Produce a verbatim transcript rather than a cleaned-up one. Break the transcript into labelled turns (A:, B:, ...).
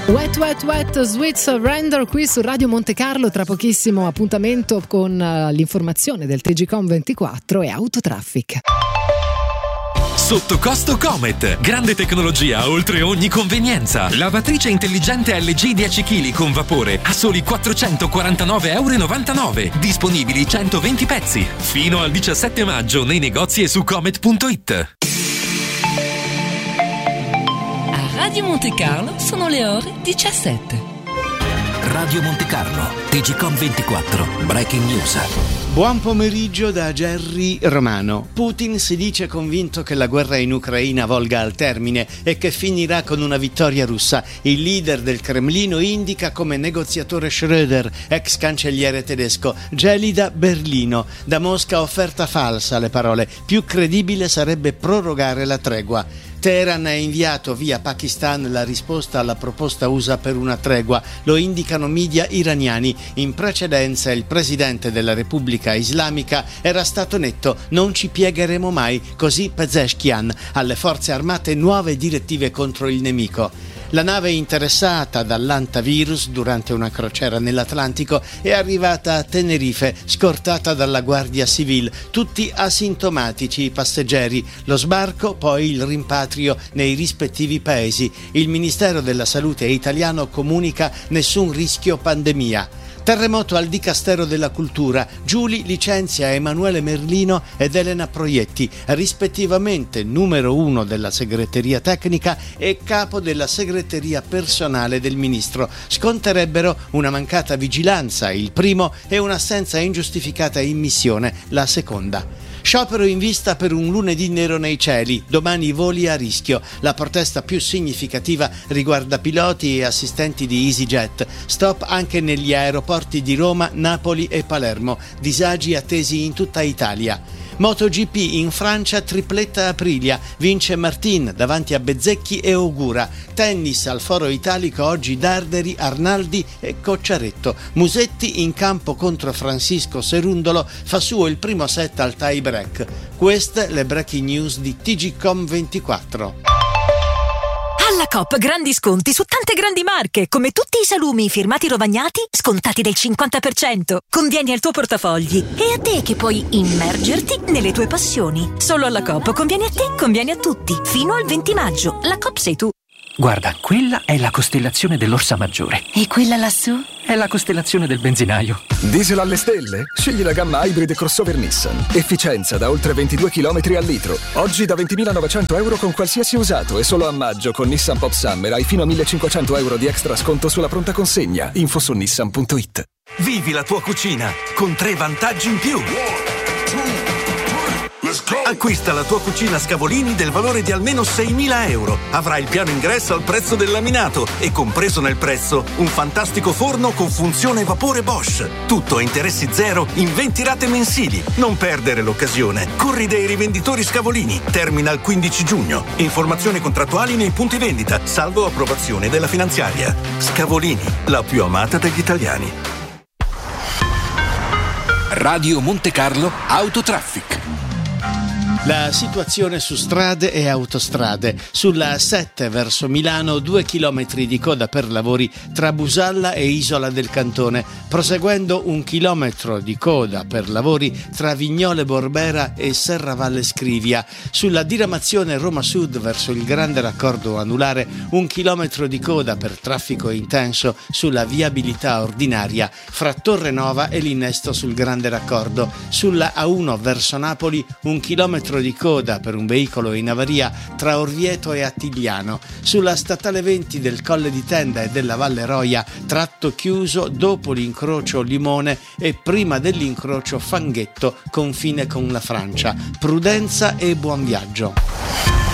A: Wet Wet Wet Sweet Surrender qui su Radio Monte Carlo. Tra pochissimo appuntamento con uh, l'informazione del T G Com ventiquattro e Autotraffic.
B: Sotto costo Comet, grande tecnologia oltre ogni convenienza. Lavatrice intelligente L G dieci chilogrammi con vapore a soli quattrocentoquarantanove virgola novantanove euro. Disponibili centoventi pezzi. Fino al diciassette maggio nei negozi e su comet punto it.
C: Radio Monte Carlo sono le ore diciassette.
D: Radio Monte Carlo, T G Com ventiquattro, Breaking News.
E: Buon pomeriggio da Gerry Romano. Putin si dice convinto che la guerra in Ucraina volga al termine e che finirà con una vittoria russa. Il leader del Cremlino indica come negoziatore Schröder, ex cancelliere tedesco. Gelida Berlino. Da Mosca offerta falsa, le parole. Più credibile sarebbe prorogare la tregua. Teheran ha inviato via Pakistan la risposta alla proposta U S A per una tregua, lo indicano media iraniani. In precedenza il presidente della Repubblica Islamica era stato netto: non ci piegheremo mai, così Pezeshkian. Alle forze armate nuove direttive contro il nemico. La nave interessata dall'antavirus durante una crociera nell'Atlantico è arrivata a Tenerife, scortata dalla Guardia Civile. Tutti asintomatici i passeggeri. Lo sbarco, poi il rimpatrio nei rispettivi paesi. Il Ministero della Salute italiano comunica nessun rischio pandemia. Terremoto al Dicastero della Cultura. Giuli licenzia Emanuele Merlino ed Elena Proietti, rispettivamente numero uno della segreteria tecnica e capo della segreteria personale del ministro. Sconterebbero una mancata vigilanza, il primo, e un'assenza ingiustificata in missione, la seconda. Sciopero in vista per un lunedì nero nei cieli, domani i voli a rischio. La protesta più significativa riguarda piloti e assistenti di EasyJet. Stop anche negli aeroporti di Roma, Napoli e Palermo. Disagi attesi in tutta Italia. MotoGP in Francia, tripletta Aprilia. Vince Martin davanti a Bezzecchi e Ogura. Tennis al Foro Italico oggi Darderi, Arnaldi e Cocciaretto. Musetti in campo contro Francisco Cerundolo, fa suo il primo set al tie break. Queste le breaking news di T G Com ventiquattro.
F: Alla Coop grandi sconti su tante grandi marche, come tutti i salumi firmati Rovagnati scontati del cinquanta per cento. Convieni al tuo portafogli e a te che puoi immergerti nelle tue passioni. Solo alla Coop conviene a te, conviene a tutti. Fino al venti maggio. La Coop sei tu.
G: Guarda, quella è la costellazione dell'Orsa Maggiore.
F: E quella lassù?
G: È la costellazione del benzinaio.
H: Diesel alle stelle? Scegli la gamma Hybrid crossover Nissan. Efficienza da oltre ventidue chilometri al litro. Oggi da ventimilanovecento euro con qualsiasi usato e solo a maggio con Nissan Pop Summer hai fino a millecinquecento euro di extra sconto sulla pronta consegna. Info su nissan punto it.
I: Vivi la tua cucina con tre vantaggi in più. Acquista la tua cucina Scavolini del valore di almeno seimila euro. Avrai il piano ingresso al prezzo del laminato e compreso nel prezzo un fantastico forno con funzione vapore Bosch. Tutto a interessi zero in venti rate mensili. Non perdere l'occasione. Corri dai rivenditori Scavolini. Termina il quindici giugno. Informazioni contrattuali nei punti vendita, salvo approvazione della finanziaria. Scavolini, la più amata degli italiani.
B: Radio Monte Carlo Autotraffic.
E: La situazione su strade e autostrade. Sulla A sette verso Milano, due chilometri di coda per lavori tra Busalla e Isola del Cantone. Proseguendo, un chilometro di coda per lavori tra Vignole Borbera e Serravalle Scrivia. Sulla diramazione Roma Sud verso il grande raccordo anulare, un chilometro di coda per traffico intenso sulla viabilità ordinaria fra Torre Nova e l'innesto sul grande raccordo. Sulla A uno verso Napoli, un chilometro di coda per un veicolo in avaria tra Orvieto e Attigliano. Sulla statale venti del Colle di Tenda e della Valle Roia, tratto chiuso dopo l'incrocio Limone e prima dell'incrocio Fanghetto, confine con la Francia. Prudenza e buon viaggio.